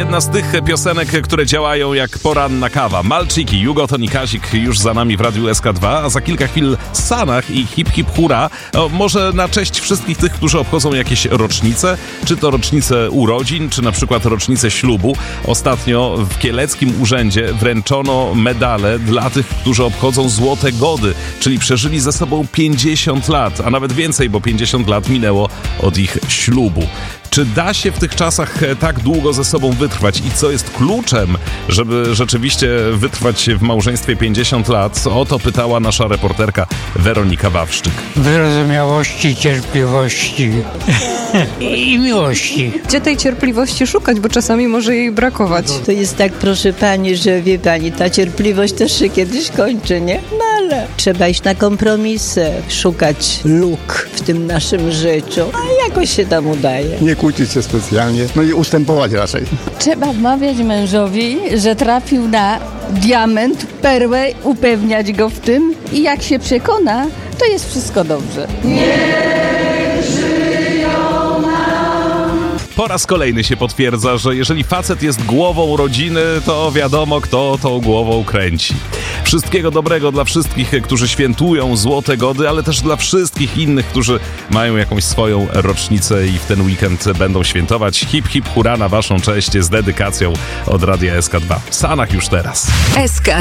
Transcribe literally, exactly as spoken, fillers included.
jedna z tych piosenek, które działają jak poranna kawa. Malczyki, Jugoton i Kazik już za nami w Radiu S K dwa, a za kilka chwil Sanach i Hip Hip Hura. O, może na cześć wszystkich tych, którzy obchodzą jakieś rocznice, czy to rocznice urodzin, czy na przykład rocznice ślubu. Ostatnio w Kieleckim Urzędzie wręczono medale dla tych, którzy obchodzą złote gody, czyli przeżyli ze sobą pięćdziesiąt lat, a nawet więcej, bo pięćdziesiąt lat minęło od ich ślubu. Czy da się w tych czasach tak długo ze sobą wytrwać i co jest kluczem, żeby rzeczywiście wytrwać w małżeństwie pięćdziesiąt lat? O to pytała nasza reporterka Weronika Wawrzyk. Wyrozumiałości, cierpliwości i miłości. Gdzie tej cierpliwości szukać, bo czasami może jej brakować? To jest tak, proszę pani, że wie pani, ta cierpliwość też się kiedyś kończy, nie? No ale trzeba iść na kompromisy, szukać luk w tym naszym życiu, a jakoś się tam udaje. Nie kłócić się specjalnie, no i ustępować raczej. Trzeba wmawiać mężowi, że trafił na diament, perłę, upewniać go w tym i jak się przekona, to jest wszystko dobrze. Po raz kolejny się potwierdza, że jeżeli facet jest głową rodziny, to wiadomo, kto tą głową kręci. Wszystkiego dobrego dla wszystkich, którzy świętują złote gody, ale też dla wszystkich innych, którzy mają jakąś swoją rocznicę i w ten weekend będą świętować. Hip Hip Hura na waszą cześć z dedykacją od Radia S K dwa. W Sanach już teraz. S K